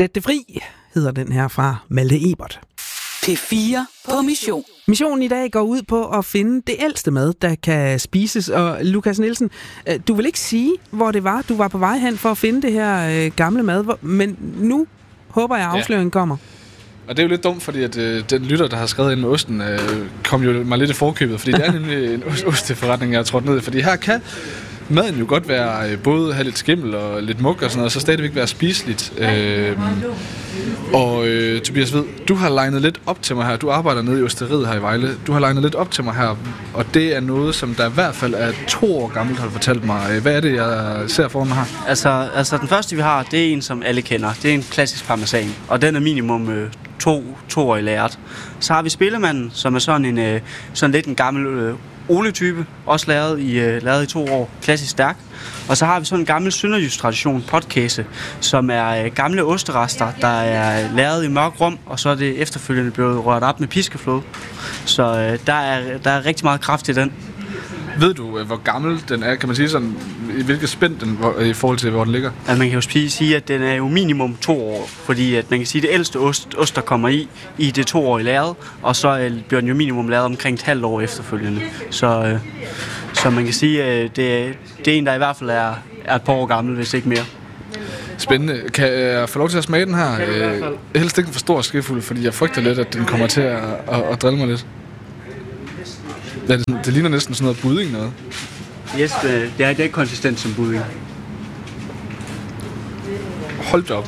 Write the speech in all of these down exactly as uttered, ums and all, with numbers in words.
Sæt det fri hedder den her fra Malte Ebert. P fire på mission. Missionen i dag går ud på at finde det ældste mad, der kan spises. Og Lukas Nielsen, du vil ikke sige, hvor det var, du var på vej hen for at finde det her gamle mad, men nu håber jeg, at afsløringen ja. kommer. Og det er jo lidt dumt, fordi at, øh, den lytter, der har skrevet ind med osten, øh, kom jo mig lidt i forkøbet, fordi det er nemlig en osteforretning, jeg har trådt ned i. Fordi her kan maden jo godt være øh, både have lidt skimmel og lidt mug og sådan noget, og så stadigvæk være spiseligt. Øh, og øh, Tobias Hvid, du har legnet lidt op til mig her. Du arbejder nede i osteriet her i Vejle. Du har legnet lidt op til mig her, og det er noget, som der i hvert fald er to år gammelt, har du fortalt mig. Hvad er det, jeg ser foran mig her? Altså, altså den første, vi har, det er en, som alle kender. Det er en klassisk parmesan, og den er minimum øh, to, to år i læret. Så har vi spillemanden, som er sådan en øh, sådan lidt en gammel øh, oletype, også lavet i, øh, lavet i to år, klassisk stærk. Og så har vi sådan en gammel sønderjysk tradition, potkæse, som er øh, gamle osterester, der er lavet i mørk rom, og så er det efterfølgende blevet rørt op med piskefløde. Så øh, der, er, der er rigtig meget kraft i den. Ved du, hvor gammel den er? Kan man sige sådan, i hvilket spænd den i forhold til, hvor den ligger? Ja, man kan jo sige, at den er jo minimum to år, fordi at man kan sige, at det ældste ost, ost der kommer i, i det to år i læret, og så bliver den jo minimum lavet omkring et halvt år efterfølgende. Så, øh, så man kan sige, at det, det er en, der i hvert fald er, er et par år gammel, hvis ikke mere. Spændende. Kan jeg få lov til at smage den her? Jeg helst ikke for stor og skefuld, fordi jeg frygter lidt, at den kommer til at, at, at drille mig lidt. Ja, det, det ligner næsten sådan noget budding noget. Yes, det er, det er ikke konsistent som budding. Hold da op.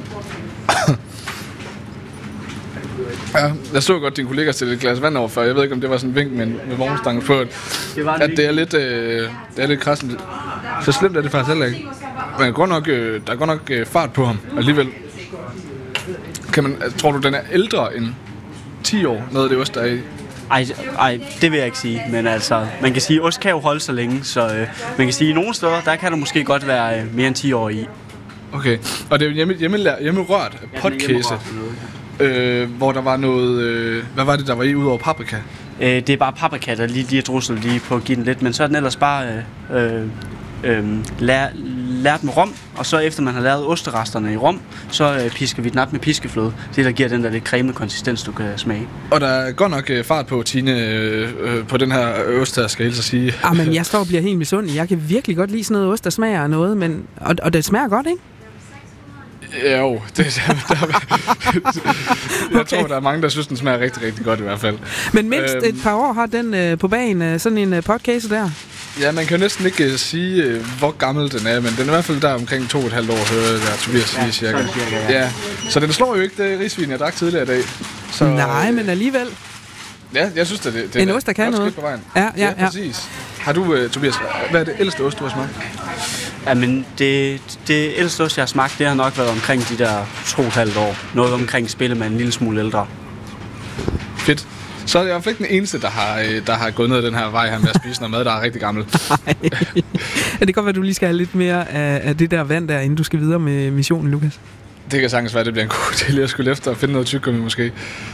Ja, jeg så godt din kollega stille et glas vand over før. Jeg ved ikke, om det var sådan en vink med, med vognstangen på, at det, at det er lidt, øh, det er lidt krassen. Så slemt er det faktisk heller ikke. Men går nok, øh, der går nok øh, fart på ham alligevel. Kan man, tror du, den er ældre end ti år, noget af det ost, der er i? Ej, ej, det vil jeg ikke sige, men altså, man kan sige, at ost kan jo holde så længe, så øh, man kan sige, at i nogle steder, der kan der måske godt være øh, mere end ti år i. Okay, og det er jo hjemme, hjemme, hjemmerørt potkæse, øh, hvor der var noget, øh, hvad var det, der var i, udover paprika? Øh, det er bare paprika, der lige, lige er drusset lige på at give den lidt, men så er den ellers bare øh, øh, øh, lær, lært med rom, og så efter man har lavet osteresterne i rom, så øh, pisker vi den op med piskefløde. Det der giver den der lidt creme konsistens, du kan smage. Og der er godt nok øh, fart på, Tine, øh, øh, på den her ost her, skal jeg helst sige. Ah, men jeg står og bliver helt misundelig. Jeg kan virkelig godt lide sådan noget ost, der smager af noget, men, og, og det smager godt, ikke? Ja, jo. Det, der, der, jeg okay. tror, der er mange, der synes, den smager rigtig, rigtig godt i hvert fald. Men mindst øhm, et par år har den øh, på bagen, øh, sådan en øh, potkæse der. Ja, man kan jo næsten ikke uh, sige, uh, hvor gammel den er, men den er i hvert fald der omkring to og et halvt år, hører jeg Tobias sige, ja, cirka. cirka ja. Ja. Så den slår jo ikke det risvin, jeg drak tidligere i dag. Så, nej, men alligevel. Ja, jeg synes, det, det en ost, der kan noget. På vejen. Ja, ja, ja, ja. Præcis. Har du, uh, Tobias, hvad er det ældste ost, du har smagt? Jamen, det, det ældste ost, jeg har smagt, det har nok været omkring de der to og et halvt år. Noget omkring spillemand, en lille smule ældre. Fedt. Så er jeg i hvert fald ikke den eneste, der har, der har gået ned ad den her vej her med at spise noget mad, der er rigtig gammel. Nej. Det kan godt være, at du lige skal have lidt mere af, af det der vand der, inden du skal videre med missionen, Lukas. Det kan sagtens være, at det bliver en god til at skulle efter og finde noget tyggegummi måske.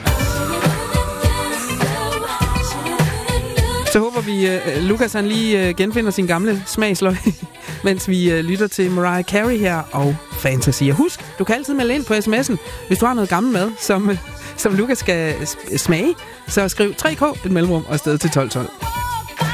Så håber vi, at Lukas han lige genfinder sin gamle smagsløg, mens vi lytter til Mariah Carey her og Fantasy. Og husk, du kan altid melde ind på sms'en, hvis du har noget gammel mad, som, som Lukas skal smage. Så skriv tre K et mellemrum og afsted til tolv tolv.